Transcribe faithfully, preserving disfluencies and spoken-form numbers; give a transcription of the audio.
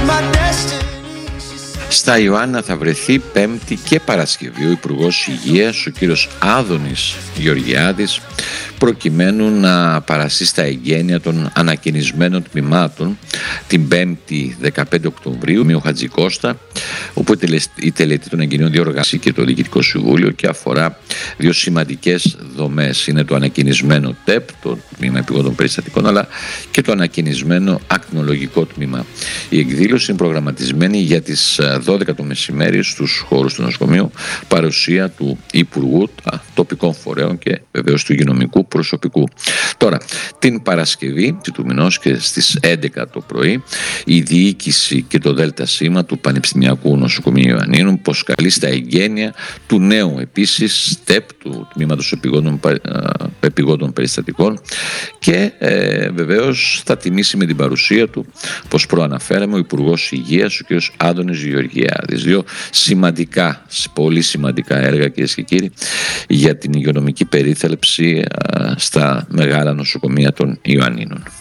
Στα Ιωάννα θα βρεθεί Πέμπτη και Παρασκευή ο Υπουργός Υγείας, ο κύριος Άδωνης Γεωργιάδης, προκειμένου να παρασεί στα εγγένεια των ανακαινισμένων τμήματων την Πέμπτη δεκαπέντε Οκτωβρίου, Μείο Χατζικώστα, όπου η τελετή των εγγενείων διοργανώσει και το Διοικητικό Συμβούλιο και αφορά δύο σημαντικές δομές. Είναι το ανακαινισμένο ΤΕΠ, το Τμήμα Επιγόντων Περιστατικών, αλλά και το ανακαινισμένο ακτινολογικό τμήμα. Η εκδήλωση είναι προγραμματισμένη για τις δώδεκα το μεσημέρι στους χώρους του νοσοκομείου, παρουσία του Υπουργού, τοπικών φορέων και βεβαίως του υγειονομικού προσωπικού. Τώρα, την Παρασκευή του μηνός και στις έντεκα το πρωί, η διοίκηση και το ΔΣ του Πανεπιστημιακού Νοσοκομείου Ιωαννίνων προσκαλεί στα εγγένεια του νέου επίσης ΤΕΠ, του Τμήματος Επιγόντων, Επιγόντων Περιστατικών, και ε, βεβαίως θα τιμήσει με την παρουσία του, όπως προαναφέραμε, ο Υπουργός Υγείας, ο κ. Άδωνης Γεωργιάδης. Δύο σημαντικά, πολύ σημαντικά έργα, κυρίες και κύριοι, για την υγειονομική περίθαλψη στα μεγάλα νοσοκομεία των Ιωαννίνων.